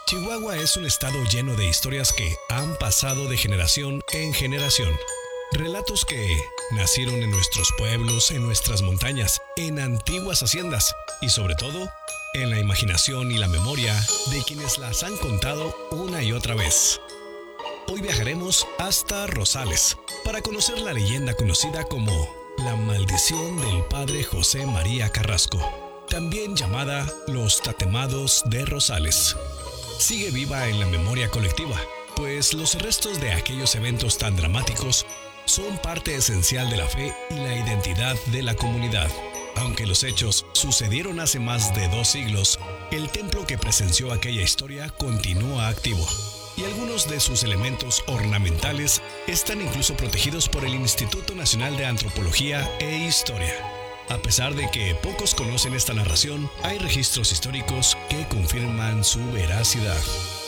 Chihuahua es un estado lleno de historias que han pasado de generación en generación. Relatos que nacieron en nuestros pueblos, en nuestras montañas, en antiguas haciendas y sobre todo en la imaginación y la memoria de quienes las han contado una y otra vez. Hoy viajaremos hasta Rosales para conocer la leyenda conocida como la maldición del padre José María Carrasco, también llamada Los Tatemados de Rosales. Sigue viva en la memoria colectiva, pues los restos de aquellos eventos tan dramáticos son parte esencial de la fe y la identidad de la comunidad. Aunque los hechos sucedieron hace más de 2 siglos, el templo que presenció aquella historia continúa activo, y algunos de sus elementos ornamentales están incluso protegidos por el Instituto Nacional de Antropología e Historia. A pesar de que pocos conocen esta narración, hay registros históricos que confirman su veracidad.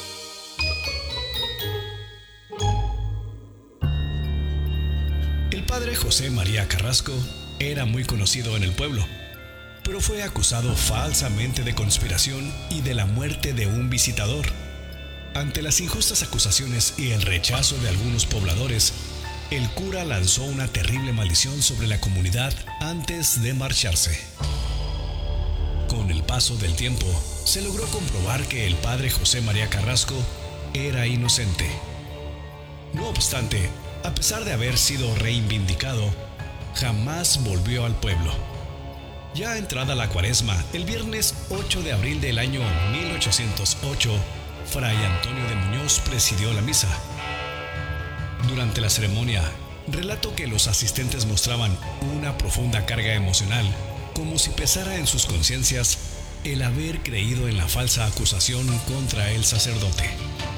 El padre José María Carrasco era muy conocido en el pueblo, pero fue acusado falsamente de conspiración y de la muerte de un visitador. Ante las injustas acusaciones y el rechazo de algunos pobladores, el cura lanzó una terrible maldición sobre la comunidad antes de marcharse. Con el paso del tiempo, se logró comprobar que el padre José María Carrasco era inocente. No obstante, a pesar de haber sido reivindicado, jamás volvió al pueblo. Ya entrada la Cuaresma, el viernes 8 de abril del año 1808, Fray Antonio de Muñoz presidió la misa. Durante la ceremonia, relató que los asistentes mostraban una profunda carga emocional, como si pesara en sus conciencias el haber creído en la falsa acusación contra el sacerdote.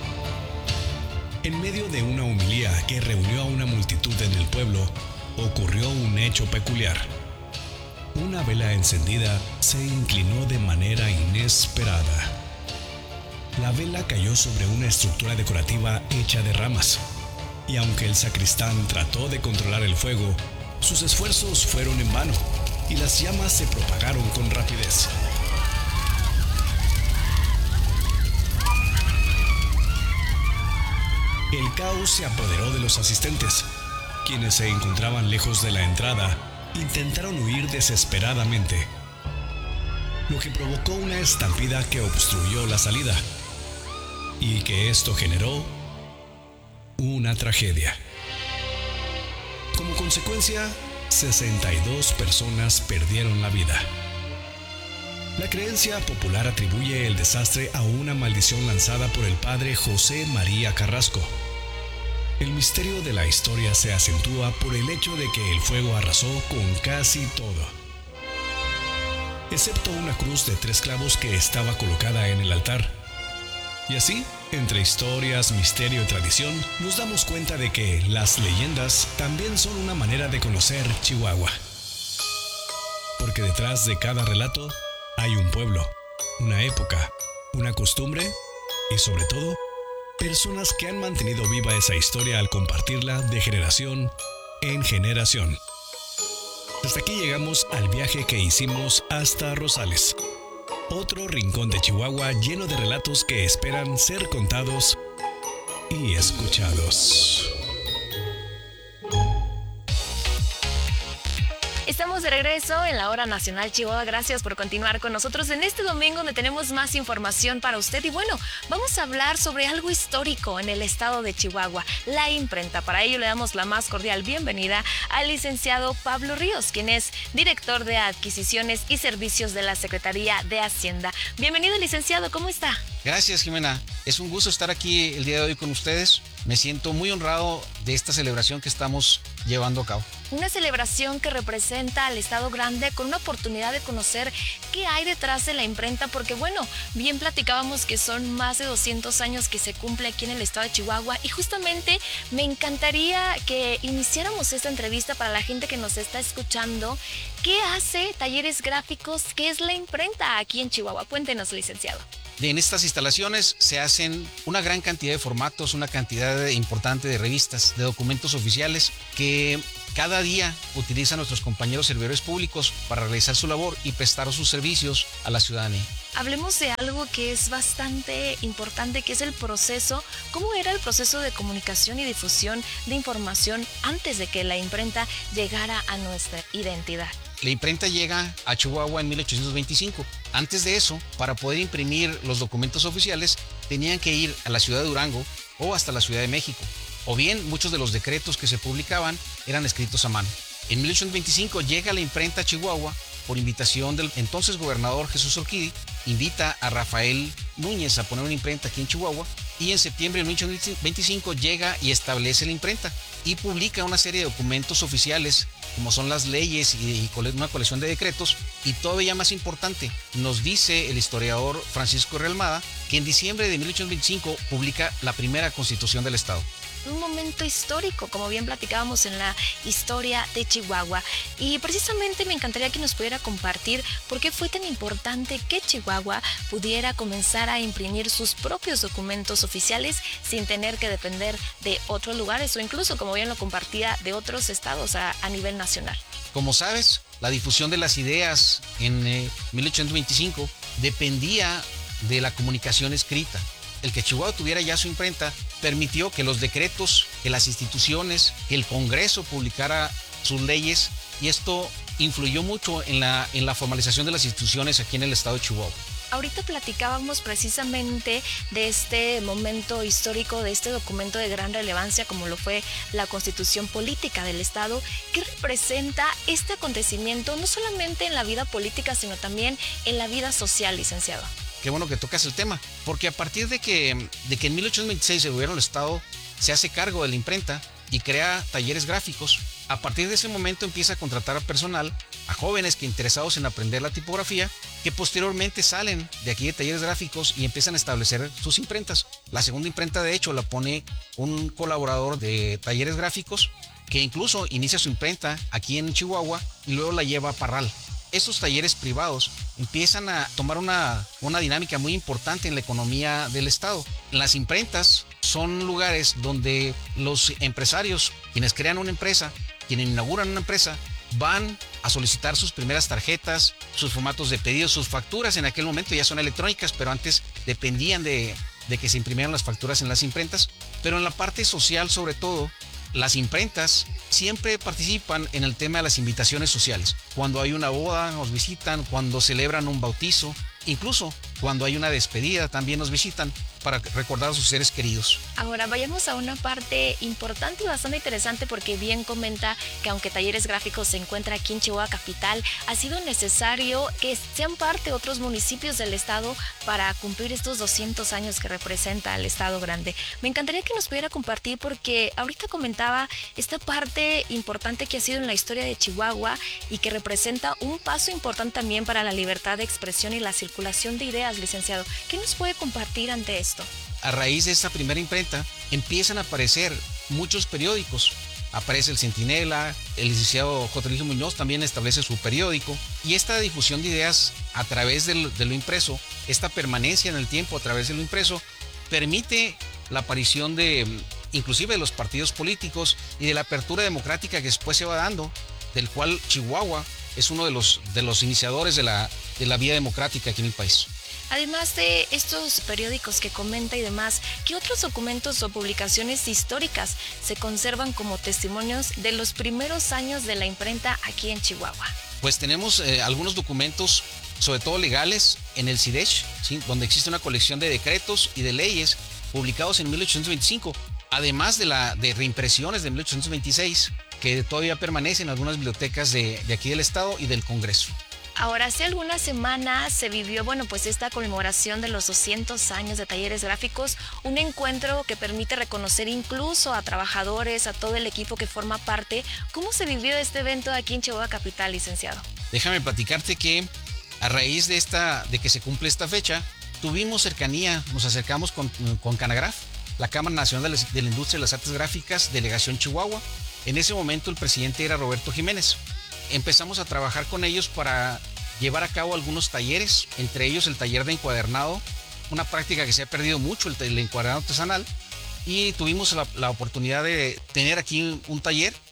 En medio de una homilía que reunió a una multitud en el pueblo, ocurrió un hecho peculiar. Una vela encendida se inclinó de manera inesperada. La vela cayó sobre una estructura decorativa hecha de ramas, y aunque el sacristán trató de controlar el fuego, sus esfuerzos fueron en vano y las llamas se propagaron con rapidez. El caos se apoderó de los asistentes, quienes se encontraban lejos de la entrada. Intentaron huir desesperadamente, lo que provocó una estampida que obstruyó la salida, y que esto generó una tragedia. Como consecuencia, 62 personas perdieron la vida. La creencia popular atribuye el desastre a una maldición lanzada por el padre José María Carrasco. El misterio de la historia se acentúa por el hecho de que el fuego arrasó con casi todo, excepto una cruz de 3 clavos que estaba colocada en el altar. Y así, entre historias, misterio y tradición, nos damos cuenta de que las leyendas también son una manera de conocer Chihuahua. Porque detrás de cada relato hay un pueblo, una época, una costumbre y sobre todo, personas que han mantenido viva esa historia al compartirla de generación en generación. Hasta aquí llegamos al viaje que hicimos hasta Rosales, otro rincón de Chihuahua lleno de relatos que esperan ser contados y escuchados. Estamos de regreso en la Hora Nacional Chihuahua. Gracias por continuar con nosotros en este domingo donde tenemos más información para usted. Y bueno, vamos a hablar sobre algo histórico en el estado de Chihuahua, la imprenta. Para ello le damos la más cordial bienvenida al licenciado Pablo Ríos, quien es director de Adquisiciones y Servicios de la Secretaría de Hacienda. Bienvenido, licenciado, ¿cómo está? Gracias, Jimena. Es un gusto estar aquí el día de hoy con ustedes. Me siento muy honrado de esta celebración que estamos llevando a cabo. Una celebración que representa al Estado Grande con una oportunidad de conocer qué hay detrás de la imprenta, porque bueno, bien platicábamos que son más de 200 años que se cumple aquí en el estado de Chihuahua y justamente me encantaría que iniciáramos esta entrevista para la gente que nos está escuchando. ¿Qué hace Talleres Gráficos? ¿Qué es la imprenta aquí en Chihuahua? Cuéntenos, licenciado. En estas instalaciones se hacen una gran cantidad de formatos, una cantidad importante de revistas, de documentos oficiales que cada día utiliza a nuestros compañeros servidores públicos para realizar su labor y prestar sus servicios a la ciudadanía. Hablemos de algo que es bastante importante, que es el proceso. ¿Cómo era el proceso de comunicación y difusión de información antes de que la imprenta llegara a nuestra identidad? La imprenta llega a Chihuahua en 1825. Antes de eso, para poder imprimir los documentos oficiales, tenían que ir a la ciudad de Durango o hasta la Ciudad de México. O bien, muchos de los decretos que se publicaban eran escritos a mano. En 1825 llega la imprenta a Chihuahua por invitación del entonces gobernador Jesús Orquídez. Invita a Rafael Núñez a poner una imprenta aquí en Chihuahua, y en septiembre de 1825 llega y establece la imprenta y publica una serie de documentos oficiales como son las leyes y una colección de decretos. Y todavía más importante, nos dice el historiador Francisco Realmada que en diciembre de 1825 publica la primera Constitución del Estado. Un momento histórico, como bien platicábamos en la historia de Chihuahua. Y precisamente me encantaría que nos pudiera compartir por qué fue tan importante que Chihuahua pudiera comenzar a imprimir sus propios documentos oficiales sin tener que depender de otros lugares o incluso, como bien lo compartía, de otros estados a nivel nacional. Como sabes, la difusión de las ideas en 1825 dependía de la comunicación escrita. El que Chihuahua tuviera ya su imprenta permitió que los decretos, que las instituciones, que el Congreso publicara sus leyes, y esto influyó mucho en la formalización de las instituciones aquí en el estado de Chihuahua. Ahorita platicábamos precisamente de este momento histórico, de este documento de gran relevancia como lo fue la Constitución Política del Estado. ¿Qué representa este acontecimiento no solamente en la vida política, sino también en la vida social, licenciado? Qué bueno que tocas el tema, porque a partir de que en 1826 el gobierno del estado se hace cargo de la imprenta y crea talleres gráficos, a partir de ese momento empieza a contratar a personal, a jóvenes que interesados en aprender la tipografía, que posteriormente salen de aquí de talleres gráficos y empiezan a establecer sus imprentas. La segunda imprenta, de hecho, la pone un colaborador de talleres gráficos que incluso inicia su imprenta aquí en Chihuahua y luego la lleva a Parral. Estos talleres privados empiezan a tomar una dinámica muy importante en la economía del estado. Las imprentas son lugares donde los empresarios, quienes crean una empresa, quienes inauguran una empresa, van a solicitar sus primeras tarjetas, sus formatos de pedidos, sus facturas. En aquel momento ya son electrónicas, pero antes dependían de que se imprimieran las facturas en las imprentas. Pero en la parte social, sobre todo, las imprentas siempre participan en el tema de las invitaciones sociales. Cuando hay una boda nos visitan, cuando celebran un bautizo, incluso cuando hay una despedida también nos visitan para recordar a sus seres queridos. Ahora vayamos a una parte importante y bastante interesante, porque bien comenta que aunque Talleres Gráficos se encuentra aquí en Chihuahua capital, ha sido necesario que sean parte otros municipios del estado para cumplir estos 200 años que representa el estado grande. Me encantaría que nos pudiera compartir, porque ahorita comentaba esta parte importante que ha sido en la historia de Chihuahua y que representa un paso importante también para la libertad de expresión y la circulación de ideas, licenciado. ¿Qué nos puede compartir ante esto? A raíz de esta primera imprenta empiezan a aparecer muchos periódicos. Aparece el Centinela, el licenciado J. Eligio Muñoz también establece su periódico, y esta difusión de ideas a través de lo impreso, esta permanencia en el tiempo a través de lo impreso, permite la aparición inclusive de los partidos políticos y de la apertura democrática que después se va dando, del cual Chihuahua es uno de los iniciadores de la vía democrática aquí en el país. Además de estos periódicos que comenta y demás, ¿qué otros documentos o publicaciones históricas se conservan como testimonios de los primeros años de la imprenta aquí en Chihuahua? Pues tenemos algunos documentos, sobre todo legales, en el CIDECH, ¿sí?, donde existe una colección de decretos y de leyes publicados en 1825, además de reimpresiones de 1826, que todavía permanecen en algunas bibliotecas de aquí del estado y del Congreso. Ahora, hace algunas semanas se vivió, pues esta conmemoración de los 200 años de Talleres Gráficos, un encuentro que permite reconocer incluso a trabajadores, a todo el equipo que forma parte. ¿Cómo se vivió este evento aquí en Chihuahua capital, licenciado? Déjame platicarte que a raíz de que se cumple esta fecha, tuvimos cercanía, nos acercamos con Canagraf, la Cámara Nacional de la Industria de las Artes Gráficas, Delegación Chihuahua. En ese momento el presidente era Roberto Jiménez. Empezamos a trabajar con ellos para llevar a cabo algunos talleres, entre ellos el taller de encuadernado, una práctica que se ha perdido mucho, el encuadernado artesanal, y tuvimos la oportunidad de tener aquí un taller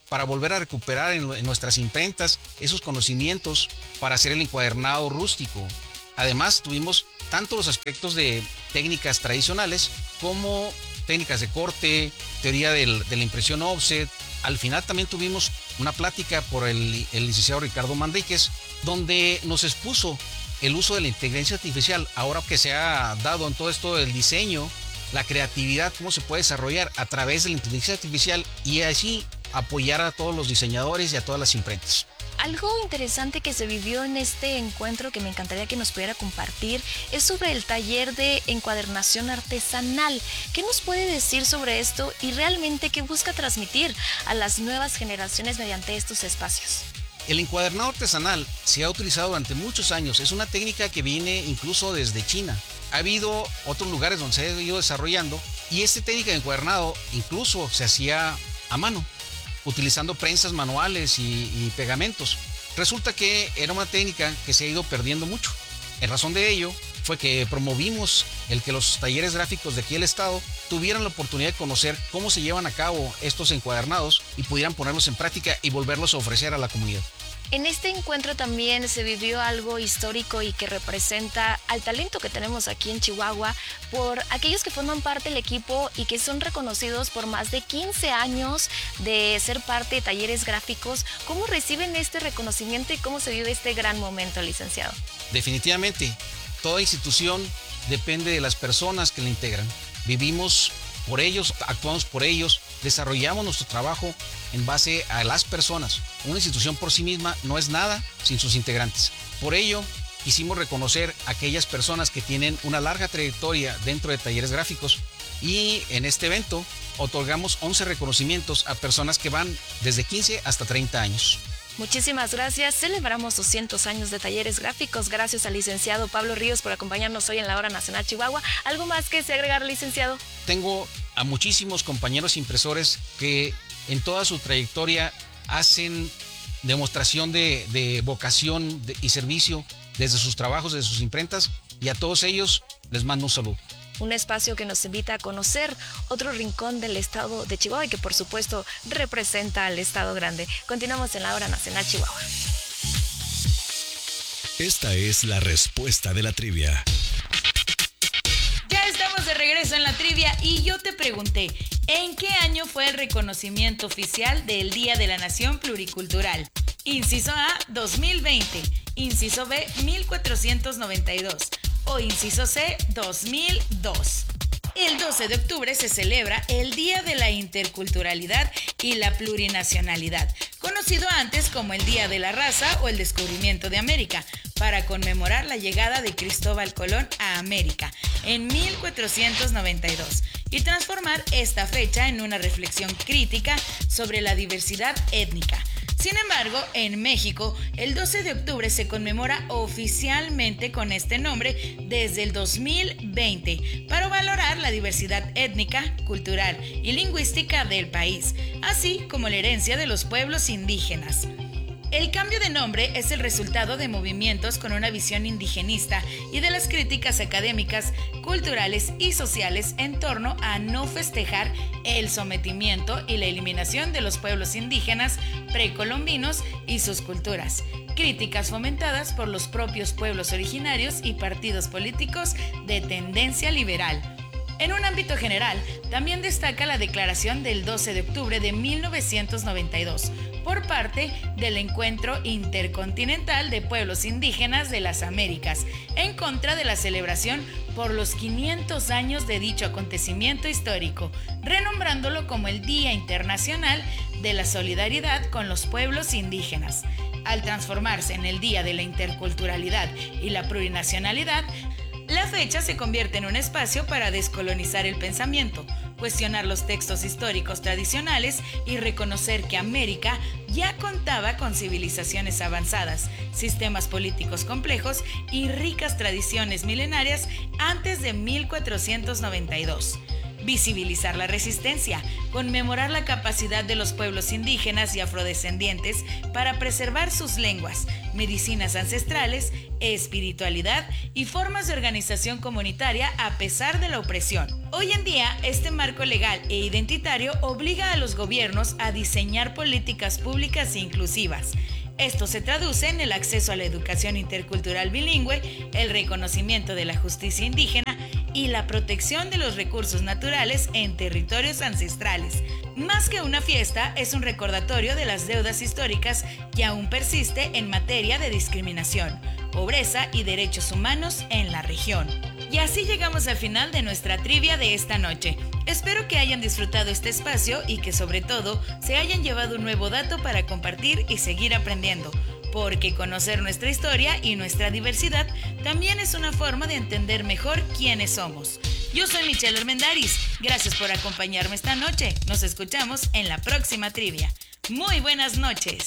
para volver a recuperar en nuestras imprentas esos conocimientos para hacer el encuadernado rústico. Además, tuvimos tanto los aspectos de técnicas tradicionales como técnicas de corte, teoría de la impresión offset. Al final también tuvimos una plática por el licenciado Ricardo Manríquez, donde nos expuso el uso de la inteligencia artificial, ahora que se ha dado en todo esto del diseño, la creatividad, cómo se puede desarrollar a través de la inteligencia artificial y así apoyar a todos los diseñadores y a todas las imprentas. Algo interesante que se vivió en este encuentro que me encantaría que nos pudiera compartir es sobre el taller de encuadernación artesanal. ¿Qué nos puede decir sobre esto y realmente qué busca transmitir a las nuevas generaciones mediante estos espacios? El encuadernado artesanal se ha utilizado durante muchos años. Es una técnica que viene incluso desde China. Ha habido otros lugares donde se ha ido desarrollando y esta técnica de encuadernado incluso se hacía a mano, utilizando prensas manuales y pegamentos. Resulta que era una técnica que se ha ido perdiendo mucho. En razón de ello fue que promovimos el que los talleres gráficos de aquí del estado tuvieran la oportunidad de conocer cómo se llevan a cabo estos encuadernados y pudieran ponerlos en práctica y volverlos a ofrecer a la comunidad. En este encuentro también se vivió algo histórico y que representa al talento que tenemos aquí en Chihuahua por aquellos que forman parte del equipo y que son reconocidos por más de 15 años de ser parte de talleres gráficos. ¿Cómo reciben este reconocimiento y cómo se vive este gran momento, licenciado? Definitivamente, toda institución depende de las personas que la integran. Vivimos por ellos, actuamos por ellos, desarrollamos nuestro trabajo en base a las personas. Una institución por sí misma no es nada sin sus integrantes. Por ello, quisimos reconocer a aquellas personas que tienen una larga trayectoria dentro de talleres gráficos y en este evento otorgamos 11 reconocimientos a personas que van desde 15 hasta 30 años. Muchísimas gracias. Celebramos 200 años de talleres gráficos. Gracias al licenciado Pablo Ríos por acompañarnos hoy en la Hora Nacional Chihuahua. ¿Algo más que se agregar, licenciado? Tengo a muchísimos compañeros impresores que en toda su trayectoria hacen demostración de vocación y servicio desde sus trabajos, desde sus imprentas, y a todos ellos les mando un saludo. Un espacio que nos invita a conocer otro rincón del estado de Chihuahua y que por supuesto representa al estado grande. Continuamos en la Hora Nacional Chihuahua. Esta es la respuesta de la trivia. Ya estamos de regreso en la trivia y yo te pregunté, ¿en qué año fue el reconocimiento oficial del Día de la Nación Pluricultural? Inciso A, 2020. Inciso B, 1492. O inciso C, 2002. El 12 de octubre se celebra el Día de la Interculturalidad y la Plurinacionalidad, conocido antes como el Día de la Raza o el Descubrimiento de América, para conmemorar la llegada de Cristóbal Colón a América en 1492 y transformar esta fecha en una reflexión crítica sobre la diversidad étnica. Sin embargo, en México, el 12 de octubre se conmemora oficialmente con este nombre desde el 2020 para valorar la diversidad étnica, cultural y lingüística del país, así como la herencia de los pueblos indígenas. El cambio de nombre es el resultado de movimientos con una visión indigenista y de las críticas académicas, culturales y sociales en torno a no festejar el sometimiento y la eliminación de los pueblos indígenas precolombinos y sus culturas. Críticas fomentadas por los propios pueblos originarios y partidos políticos de tendencia liberal. En un ámbito general, también destaca la declaración del 12 de octubre de 1992 por parte del Encuentro Intercontinental de Pueblos Indígenas de las Américas, en contra de la celebración por los 500 años de dicho acontecimiento histórico, renombrándolo como el Día Internacional de la Solidaridad con los Pueblos Indígenas. Al transformarse en el Día de la Interculturalidad y la Plurinacionalidad, la fecha se convierte en un espacio para descolonizar el pensamiento, cuestionar los textos históricos tradicionales y reconocer que América ya contaba con civilizaciones avanzadas, sistemas políticos complejos y ricas tradiciones milenarias antes de 1492. visibilizar la resistencia, conmemorar la capacidad de los pueblos indígenas y afrodescendientes para preservar sus lenguas, medicinas ancestrales, espiritualidad y formas de organización comunitaria a pesar de la opresión. Hoy en día, este marco legal e identitario obliga a los gobiernos a diseñar políticas públicas inclusivas. Esto se traduce en el acceso a la educación intercultural bilingüe, el reconocimiento de la justicia indígena y la protección de los recursos naturales en territorios ancestrales. Más que una fiesta, es un recordatorio de las deudas históricas que aún persiste en materia de discriminación, pobreza y derechos humanos en la región. Y así llegamos al final de nuestra trivia de esta noche. Espero que hayan disfrutado este espacio y que sobre todo se hayan llevado un nuevo dato para compartir y seguir aprendiendo, porque conocer nuestra historia y nuestra diversidad también es una forma de entender mejor quiénes somos. Yo soy Michelle Armendáriz, gracias por acompañarme esta noche. Nos escuchamos en la próxima trivia. Muy buenas noches.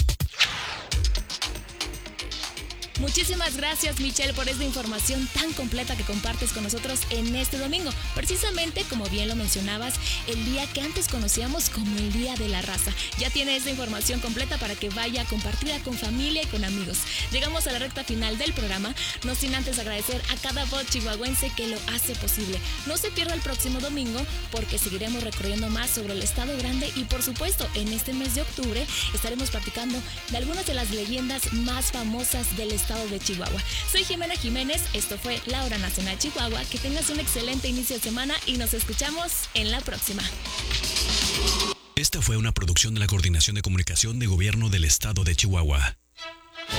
Muchísimas gracias, Michelle, por esta información tan completa que compartes con nosotros en este domingo. Precisamente, como bien lo mencionabas, el día que antes conocíamos como el Día de la Raza. Ya tiene esta información completa para que vaya a compartirla con familia y con amigos. Llegamos a la recta final del programa, no sin antes agradecer a cada voz chihuahuense que lo hace posible. No se pierda el próximo domingo porque seguiremos recorriendo más sobre el Estado Grande y, por supuesto, en este mes de octubre estaremos platicando de algunas de las leyendas más famosas del Estado de Chihuahua. Soy Jimena Jiménez, esto fue La Hora Nacional Chihuahua. Que tengas un excelente inicio de semana y nos escuchamos en la próxima. Esta fue una producción de la Coordinación de Comunicación de Gobierno del Estado de Chihuahua.